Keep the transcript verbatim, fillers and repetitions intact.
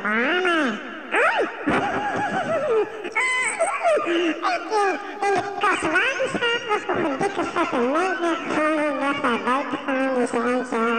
iguana. Ai! Ik in de kastelein staat, was nog een dikke vette neger van de buiten gaan, die zei zo.